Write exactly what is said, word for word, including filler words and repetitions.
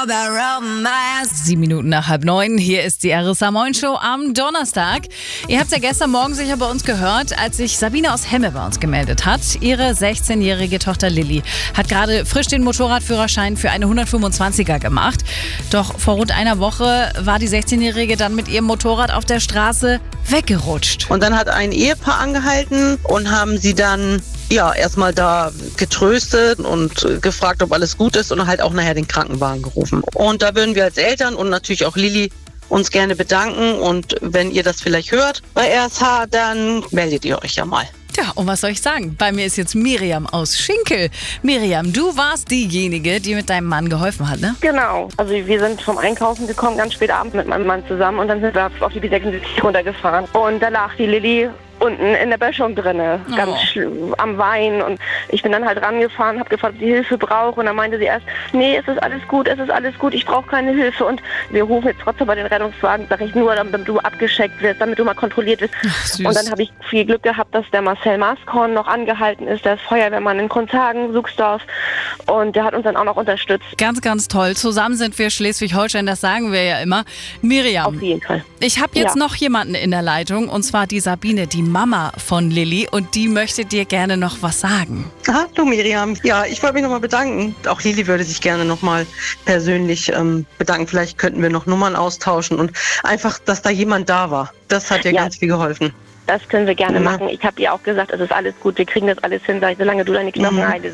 Sieben Minuten nach halb neun, hier ist die R S A Moin Show am Donnerstag. Ihr habt es ja gestern Morgen sicher bei uns gehört, als sich Sabine aus Hemme bei uns gemeldet hat. Ihre sechzehnjährige Tochter Lilly hat gerade frisch den Motorradführerschein für eine hundertfünfundzwanziger gemacht. Doch vor rund einer Woche war die sechzehnjährige dann mit ihrem Motorrad auf der Straße weggerutscht. Und dann hat ein Ehepaar angehalten und haben sie dann ja erstmal da getröstet und gefragt, ob alles gut ist und halt auch nachher den Krankenwagen gerufen. Und da würden wir als Eltern und natürlich auch Lilly uns gerne bedanken. Und wenn ihr das vielleicht hört bei R S H, dann meldet ihr euch ja mal. Tja, und was soll ich sagen? Bei mir ist jetzt Miriam aus Schinkel. Miriam, du warst diejenige, die mit deinem Mann geholfen hat, ne? Genau. Also wir sind vom Einkaufen gekommen, ganz spät abends mit meinem Mann zusammen und dann sind wir auf die B sechsundsiebzig runtergefahren. Und da lag die Lilly unten in der Böschung drinne, ganz Oh. sch- am Wein. Und ich bin dann halt rangefahren, habe gefragt, ob sie Hilfe braucht. Und dann meinte sie erst, nee, es ist alles gut, es ist alles gut, ich brauche keine Hilfe. Und wir rufen jetzt trotzdem bei den Rettungswagen, sag ich nur, damit du abgescheckt wirst, damit du mal kontrolliert wirst. Ach, süß. Und dann habe ich viel Glück gehabt, dass der Marcel Maskorn noch angehalten ist, der ist Feuerwehrmann in Kunshagen, Suchsdorf. Und der hat uns dann auch noch unterstützt. Ganz, ganz toll. Zusammen sind wir Schleswig-Holstein, das sagen wir ja immer. Miriam, Auf jeden Fall. ich habe jetzt Ja. noch jemanden in der Leitung, und zwar die Sabine, die Mama von Lilly, und die möchte dir gerne noch was sagen. Hallo Miriam. Ja, ich wollte mich nochmal bedanken. Auch Lilly würde sich gerne nochmal persönlich ähm, bedanken. Vielleicht könnten wir noch Nummern austauschen und einfach, dass da jemand da war. Das hat dir Ja. ganz viel geholfen. Das können wir gerne Ja. machen. Ich habe ihr auch gesagt, es ist alles gut, wir kriegen das alles hin, sag ich, solange du deine Knochen Mhm. heilst.